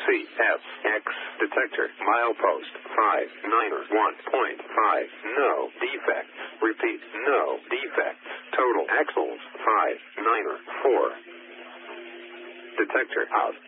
CFX detector. Milepost 591.5. No defects. Repeat, no defects. Total axles 594. Detector out.